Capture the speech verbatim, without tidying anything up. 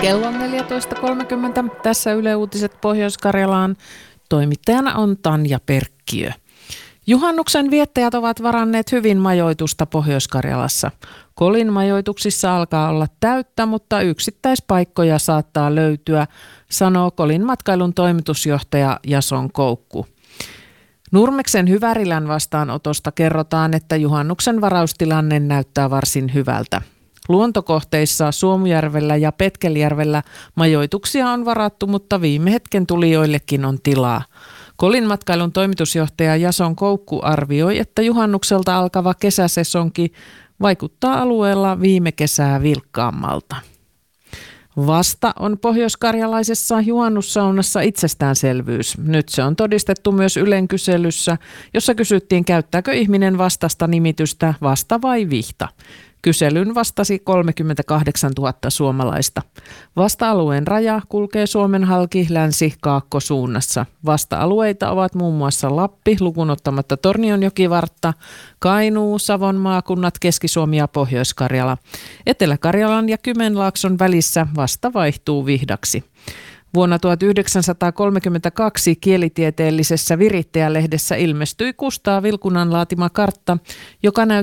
Kello on neljätoista kolmekymmentä. Tässä Yle Uutiset Pohjois-Karjalaan. Toimittajana on Tanja Perkkiö. Juhannuksen viettäjät ovat varanneet hyvin majoitusta Pohjois-Karjalassa. Kolin majoituksissa alkaa olla täyttä, mutta yksittäispaikkoja saattaa löytyä, sanoo Kolin matkailun toimitusjohtaja Jason Koukku. Nurmeksen Hyvärilän vastaanotosta kerrotaan, että juhannuksen varaustilanne näyttää varsin hyvältä. Luontokohteissa Suomujärvellä ja Petkeljärvellä majoituksia on varattu, mutta viime hetken tulijoillekin on tilaa. Kolin matkailun toimitusjohtaja Jason Koukku arvioi, että juhannukselta alkava kesäsesonki vaikuttaa alueella viime kesää vilkkaammalta. Vasta on pohjoiskarjalaisessa juhannussaunassa itsestäänselvyys. Nyt se on todistettu myös Ylen kyselyssä, jossa kysyttiin, käyttääkö ihminen vastasta nimitystä vasta vai vihta. Kyselyn vastasi kolmekymmentäkahdeksantuhatta suomalaista. Vasta-alueen raja kulkee Suomen halki länsi-kaakkosuunnassa. Vasta-alueita ovat muun muassa Lappi, lukuun ottamatta Tornionjokivartta, Kainuu, Savon maakunnat, Keski-Suomi ja Pohjois-Karjala. Etelä-Karjalan ja Kymenlaakson välissä vasta vaihtuu vihdaksi. Vuonna tuhatyhdeksänsataakolmekymmentäkaksi kielitieteellisessä Virittäjä-lehdessä ilmestyi Kustaa Vilkunan laatima kartta, joka näyttää